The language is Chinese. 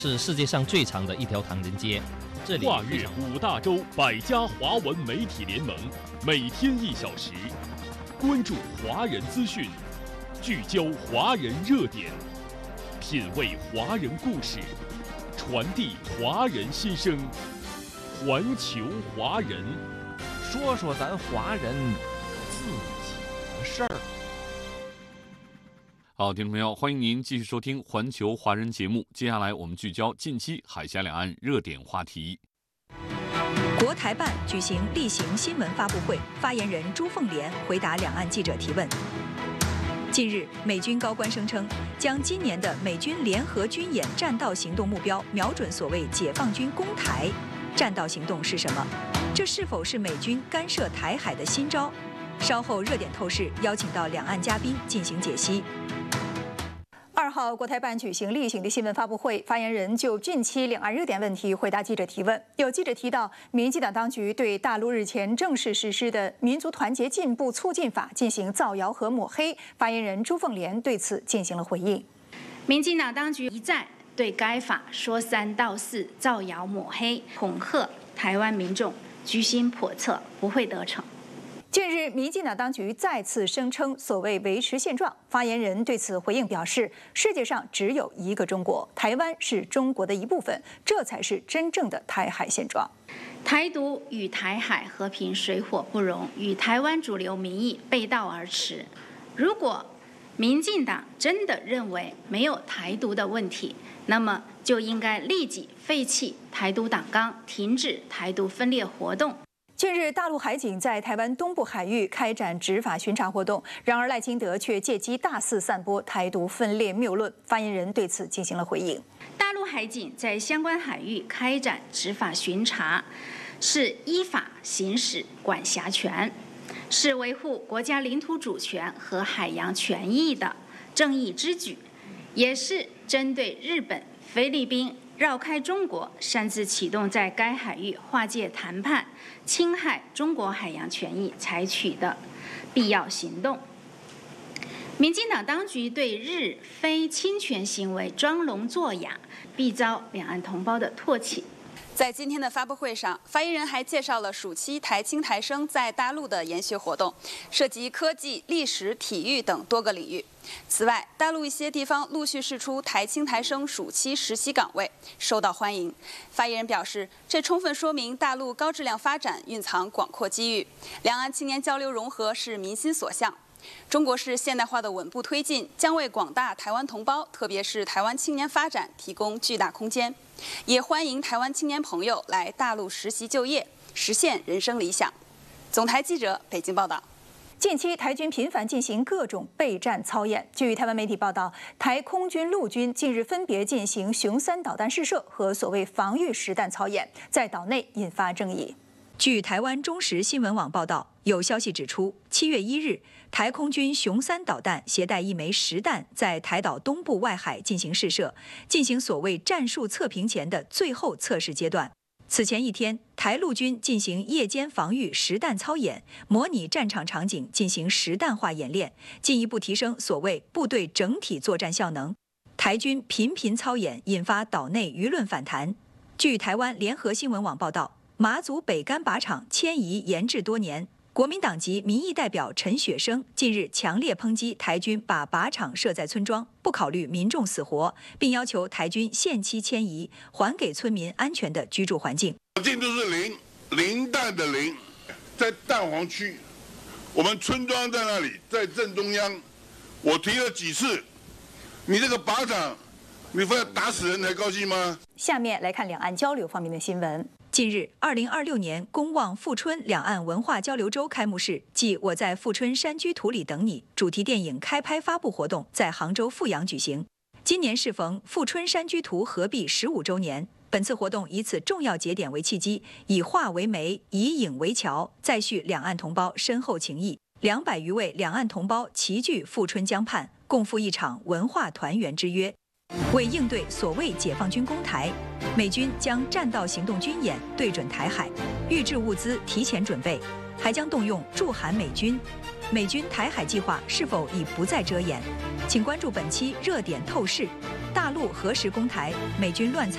是世界上最长的一条唐人街。这里跨越5大洲100家华文媒体联盟，每天1小时，关注华人资讯，聚焦华人热点，品味华人故事，传递华人心声。环球华人， 说说咱华人自己的事儿。 好，听众朋友，欢迎您继续收听《环球华人》节目。接下来我们聚焦近期海峡两岸热点话题。 国台办举行例行新闻发布会，发言人朱凤莲回答两岸记者提问。近日，美军高官声称，将今年的美军联合军演战道行动目标瞄准所谓解放军攻台。战道行动是什么？这是否是美军干涉台海的新招？稍后热点透视邀请到两岸嘉宾进行解析。2号，国台办举行例行的新闻发布会，发言人就近期两岸热点问题回答记者提问。有记者提到，民进党当局对大陆日前正式实施的《民族团结进步促进法》进行造谣和抹黑，发言人朱凤莲对此进行了回应。 民进党当局一再对该法说三道四，造谣抹黑，恐吓台湾民众，居心叵测，不会得逞。 近日，民进党当局再次声称所谓维持现状，发言人对此回应表示，世界上只有一个中国，台湾是中国的一部分，这才是真正的台海现状。 台独与台海和平水火不容，与台湾主流民意背道而驰。如果民进党真的认为没有台独的问题，那么就应该立即废弃台独党纲，停止台独分裂活动。 近日，大陆海警在台湾东部海域开展执法巡查活动，然而赖清德却借机大肆散播台独分裂谬论，发言人对此进行了回应。 大陆海警在相关海域开展执法巡查，是依法行使管辖权，是维护国家领土主权和海洋权益的正义之举，也是针对日本、菲律宾绕开中国，擅自启动在该海域划界谈判，侵害中国海洋权益采取的必要行动。民进党当局对日非侵权行为装聋作哑，必遭两岸同胞的唾弃。 在今天的发布会上，发言人还介绍了暑期台青台生在大陆的研学活动，涉及科技、历史、体育等多个领域。此外，大陆一些地方陆续释出台青台生暑期实习岗位，受到欢迎。发言人表示，这充分说明大陆高质量发展蕴藏广阔机遇，两岸青年交流融合是民心所向。中国式现代化的稳步推进，将为广大台湾同胞，特别是台湾青年发展提供巨大空间。也欢迎台湾青年朋友来大陆实习就业，实现人生理想。总台记者北京报道。 近期，台军频繁进行各种备战操演。据台湾媒体报道，台空军、陆军近日分别进行雄3导弹试射和所谓防御实弹操演，在岛内引发争议。据台湾中时新闻网报道，有消息指出，7月1日，台空军雄3导弹携带1枚实弹在台岛东部外海进行试射，进行所谓战术测评前的最后测试阶段。此前一天，台陆军进行夜间防御实弹操演，模拟战场场景进行实弹化演练，进一步提升所谓部队整体作战效能。台军频频操演，引发岛内舆论反弹。据台湾联合新闻网报道，马祖北干靶场迁移延至多年，国民党籍民意代表陈雪生近日强烈抨击台军把靶场设在村庄，不考虑民众死活，并要求台军限期迁移，还给村民安全的居住环境。 进度是零弹的零，在蛋黄区，我们村庄在那里，在正中央。我提了几次，你这个靶场，你非要打死人才高兴吗？ 下面来看两岸交流方面的新闻。近日，2026年公望富春两岸文化交流周开幕式暨我在富春山居图里等你主题电影开拍发布活动在杭州富阳举行。今年适逢富春山居图合璧15周年，本次活动以此重要节点为契机，以画为媒，以影为桥，再续两岸同胞深厚情谊。200余位两岸同胞齐聚富春江畔，共赴一场文化团圆之约。为应对所谓解放军攻台，美军将战道行动军演对准台海，预制物资提前准备，还将动用驻韩美军。美军台海计划是否已不再遮掩？请关注本期热点透视：大陆何时攻台？美军乱参。